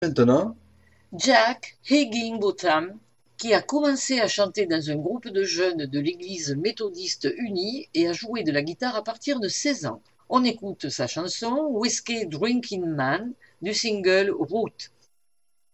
Maintenant, Jack Higginbotham, qui a commencé à chanter dans un groupe de jeunes de l'église méthodiste unie et a joué de la guitare à partir de 16 ans. On écoute sa chanson Whiskey Drinking Man du single Route.